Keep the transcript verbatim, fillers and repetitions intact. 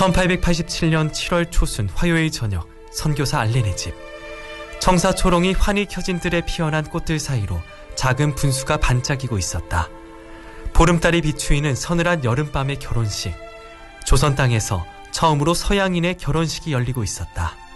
천팔백팔십칠 년 칠월 초순 화요일 저녁, 선교사 알렌의 집. 청사초롱이 환히 켜진 들에 피어난 꽃들 사이로 작은 분수가 반짝이고 있었다. 보름달이 비추이는 서늘한 여름밤의 결혼식. 조선 땅에서 처음으로 서양인의 결혼식이 열리고 있었다.